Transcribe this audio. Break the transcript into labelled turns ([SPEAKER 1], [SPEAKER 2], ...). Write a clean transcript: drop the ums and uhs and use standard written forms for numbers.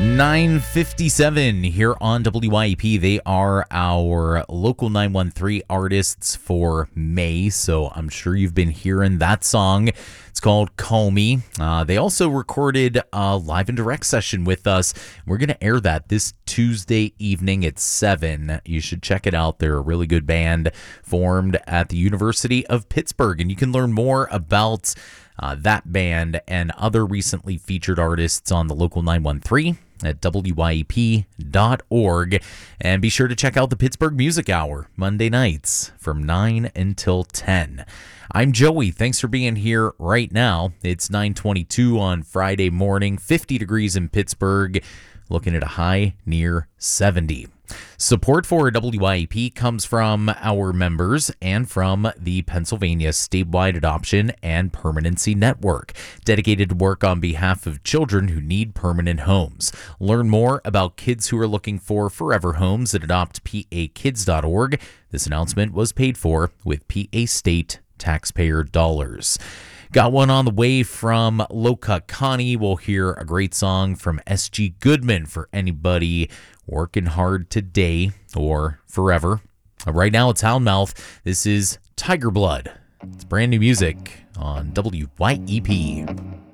[SPEAKER 1] 9:57 here on WYEP. They are our local 913 artists for May, so I'm sure you've been hearing that song. It's called Call Me. They also recorded a live and direct session with us. We're going to air that this Tuesday evening at 7. You should check it out. They're a really good band formed at the University of Pittsburgh, and you can learn more about that band and other recently featured artists on the local 913 at wyep.org. And be sure to check out the Pittsburgh Music Hour Monday nights from 9 until 10. I'm Joey. Thanks for being here right now. It's 9:22 on Friday morning, 50 degrees in Pittsburgh, looking at a high near 70. Support for WYEP comes from our members and from the Pennsylvania Statewide Adoption and Permanency Network, dedicated to work on behalf of children who need permanent homes. Learn more about kids who are looking for forever homes at adoptpakids.org. This announcement was paid for with PA state taxpayer dollars. Got one on the way from Loka Connie. We'll hear a great song from S.G. Goodman for anybody working hard today or forever. Right now it's Houndmouth. This is Tiger Blood. It's brand new music on WYEP.